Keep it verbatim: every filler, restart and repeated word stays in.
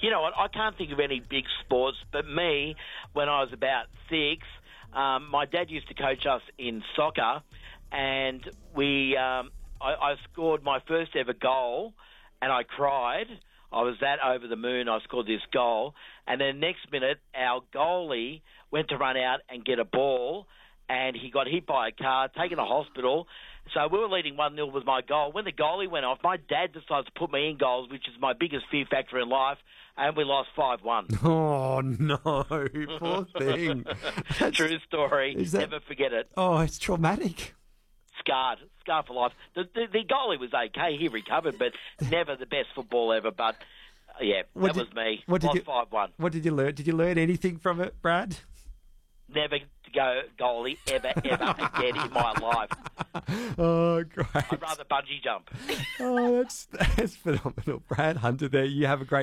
You know what? I can't think of any big sports, but me, when I was about six, um, my dad used to coach us in soccer, and we, um, I, I scored my first ever goal, and I cried. I was that over the moon. I scored this goal, and then next minute, our goalie went to run out and get a ball, and he got hit by a car, taken to hospital. So we were leading one nil with my goal. When the goalie went off, my dad decided to put me in goals, which is my biggest fear factor in life, and we lost five one. Oh, no. Poor thing. True story. Is that- Never forget it. Oh, it's traumatic. Scarred. Scarred for life. The, the, the goalie was okay. He recovered, but never the best football ever. But, uh, yeah, What that did- was me. what did Lost you- five one. What did you learn? Did you learn anything from it, Brad? Never to go goalie ever, ever again in my life. Oh, great. I'd rather bungee jump. Oh, that's, that's phenomenal. Brad Hunter there. You have a great